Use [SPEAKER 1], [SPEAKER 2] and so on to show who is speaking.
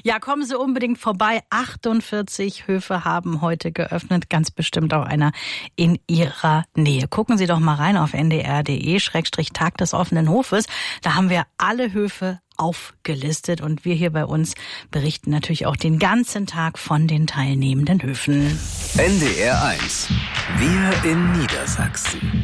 [SPEAKER 1] Ja, kommen Sie unbedingt vorbei. 48 Höfe haben heute geöffnet, ganz bestimmt auch einer in Ihrer Nähe. Gucken Sie doch mal rein auf ndr.de/Tag des offenen Hofes. Da haben wir alle Höfe aufgelistet und wir hier bei uns berichten natürlich auch den ganzen Tag von den teilnehmenden Höfen.
[SPEAKER 2] NDR 1. Wir in Niedersachsen.